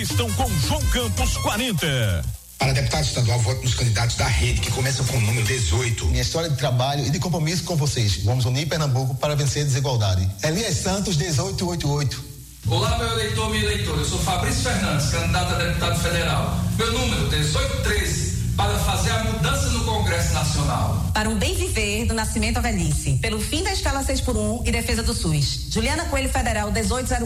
Estão com João Campos 40. Para deputado estadual, voto nos candidatos da rede, que começa com o número 18. Minha história de trabalho e de compromisso com vocês. Vamos unir Pernambuco para vencer a desigualdade. Elias Santos, 1888. Olá, meu eleitor, minha eleitora. Eu sou Fabrício Fernandes, candidato a deputado federal. Meu número, 1813, para fazer a mudança no Congresso Nacional. Para um bem viver do nascimento à velhice. Pelo fim da escala 6x1 e defesa do SUS. Juliana Coelho Federal, 1804.